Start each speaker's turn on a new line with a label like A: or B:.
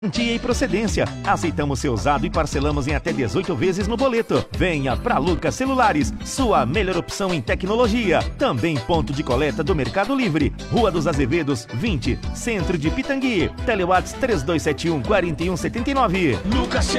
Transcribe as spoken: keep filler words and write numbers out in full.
A: Garantia e procedência. Aceitamos seu usado e parcelamos em até dezoito vezes no boleto. Venha pra Lucas Celulares, sua melhor opção em tecnologia. Também ponto de coleta do Mercado Livre. Rua dos Azevedos, vinte, Centro de Pitangui. Telewatts três dois sete um, quatro um sete nove.
B: Lucas